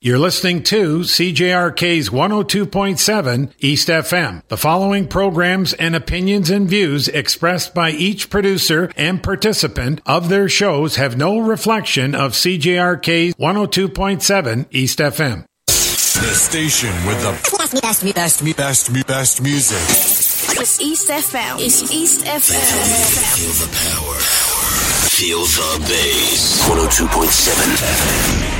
You're listening to CJRK's 102.7 East FM. The following programs and opinions and views expressed by each producer and participant of their shows have no reflection of CJRK's 102.7 East FM. The station with the best music. It's East FM. It's East FM. Feel the power. Feel the bass. 102.7 FM.